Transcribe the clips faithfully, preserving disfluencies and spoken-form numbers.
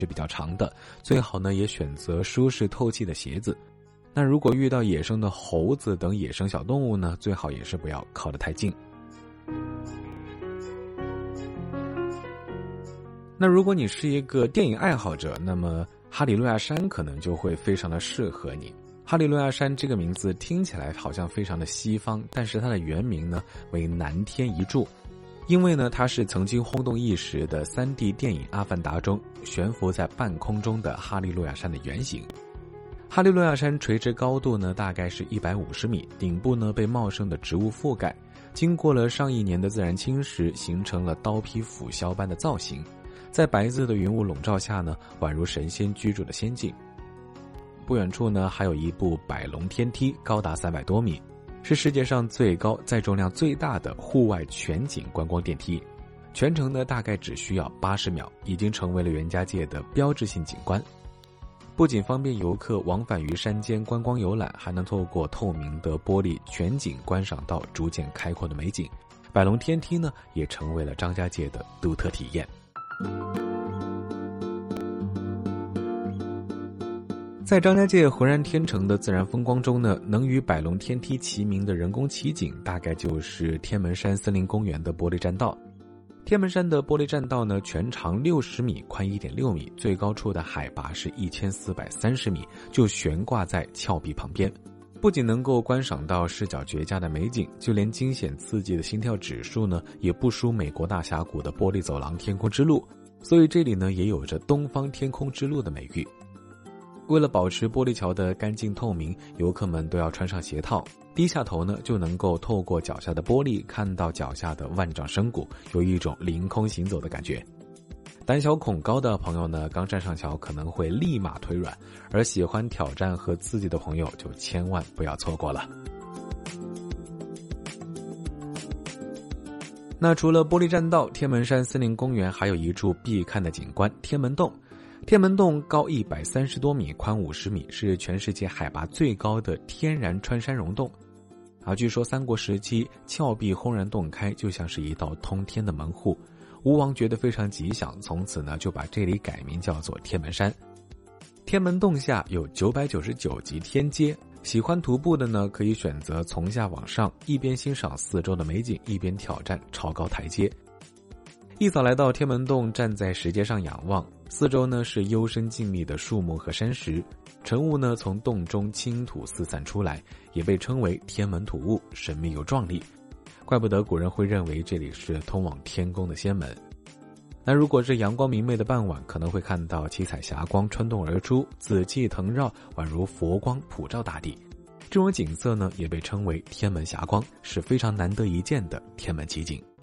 是比较长的，最好呢也选择舒适透气的鞋子。那如果遇到野生的猴子等野生小动物呢，最好也是不要靠得太近。那如果你是一个电影爱好者，那么哈利路亚山可能就会非常的适合你。哈利路亚山这个名字听起来好像非常的西方，但是它的原名呢为南天一柱，因为呢它是曾经轰动一时的 三 D 电影《阿凡达》中悬浮在半空中的哈利路亚山的原型。哈利路亚山垂直高度呢大概是一百五十米，顶部呢被茂盛的植物覆盖，经过了上亿年的自然侵蚀，形成了刀劈斧削般的造型，在白色的云雾笼罩下呢，宛如神仙居住的仙境。不远处呢还有一部百龙天梯，高达三百多米，是世界上最高载重量最大的户外全景观光电梯，全程呢大概只需要八十秒，已经成为了袁家界的标志性景观。不仅方便游客往返于山间观光游览，还能透过透明的玻璃全景观赏到逐渐开阔的美景。百龙天梯呢也成为了张家界的独特体验。在张家界浑然天成的自然风光中呢，能与百龙天梯齐名的人工奇景，大概就是天门山森林公园的玻璃栈道。天门山的玻璃栈道呢，全长六十米，宽 一点六米，最高处的海拔是一千四百三十米，就悬挂在峭壁旁边。不仅能够观赏到视角绝佳的美景，就连惊险刺激的心跳指数呢，也不输美国大峡谷的玻璃走廊天空之路，所以这里呢也有着东方天空之路的美誉。为了保持玻璃桥的干净透明，游客们都要穿上鞋套，低下头呢就能够透过脚下的玻璃看到脚下的万丈深谷，有一种凌空行走的感觉。胆小恐高的朋友呢，刚站上桥可能会立马腿软，而喜欢挑战和刺激的朋友就千万不要错过了。那除了玻璃栈道，天门山森林公园还有一处必看的景观天门洞。天门洞高一百三十多米，宽五十米，是全世界海拔最高的天然穿山溶洞。啊，据说三国时期峭壁轰然洞开，就像是一道通天的门户。吴王觉得非常吉祥，从此呢就把这里改名叫做天门山。天门洞下有九百九十九级天阶，喜欢徒步的呢可以选择从下往上，一边欣赏四周的美景，一边挑战超高台阶。一早来到天门洞，站在石阶上仰望，四周呢是幽深静谧的树木和山石，晨雾呢从洞中倾吐四散出来，也被称为天门吐雾，神秘又壮丽。怪不得古人会认为这里是通往天宫的仙门。那如果是阳光明媚的傍晚，可能会看到七彩霞光穿洞而出，紫气腾绕，宛如佛光普照大地。这种景色呢也被称为天门霞光，是非常难得一见的天门奇景。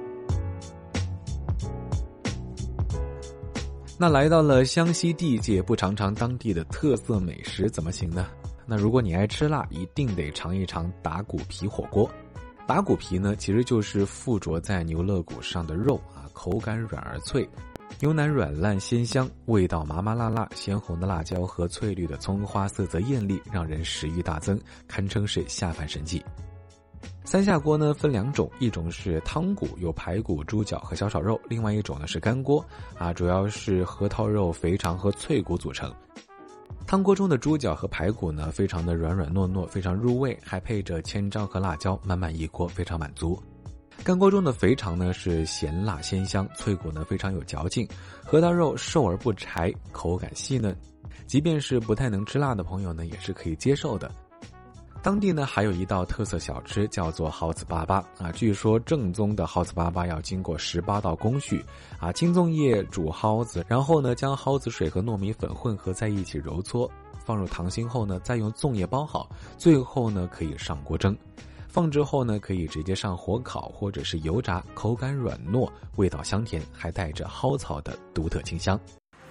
那来到了湘西地界，不尝尝当地的特色美食怎么行呢？那如果你爱吃辣，一定得尝一尝打骨皮火锅。打骨皮呢其实就是附着在牛肋骨上的肉啊，口感软而脆，牛腩软烂鲜香，味道麻麻辣辣，鲜红的辣椒和翠绿的葱花色泽艳丽，让人食欲大增，堪称是下饭神器。三下锅呢分两种，一种是汤骨，有排骨、猪脚和小炒肉，另外一种呢是干锅啊，主要是核桃肉、肥肠和脆骨组成。汤锅中的猪脚和排骨呢非常的软软糯糯，非常入味，还配着千张和辣椒，满满一锅，非常满足。干锅中的肥肠呢是咸辣鲜香，脆骨呢非常有嚼劲，核桃肉瘦而不柴，口感细嫩，即便是不太能吃辣的朋友呢也是可以接受的。当地呢还有一道特色小吃叫做蒿子粑粑啊，据说正宗的蒿子粑粑要经过十八道工序啊，青粽叶煮蒿子，然后呢将蒿子水和糯米粉混合在一起揉搓，放入糖心后呢再用粽叶包好，最后呢可以上锅蒸。放置后呢可以直接上火烤或者是油炸，口感软糯，味道香甜，还带着蒿草的独特清香。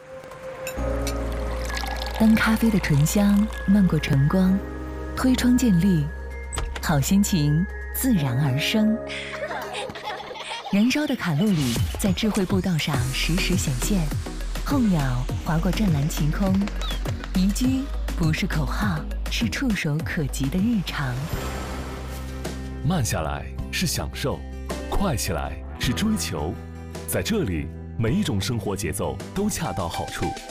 当咖啡的醇香漫过晨光，推窗见绿，好心情自然而生。燃烧的卡路里在智慧步道上实时显现，候鸟划过湛蓝晴空，宜居不是口号，是触手可及的日常。 慢下来是享受，快起来是追求，在这里每一种生活节奏都恰到好处。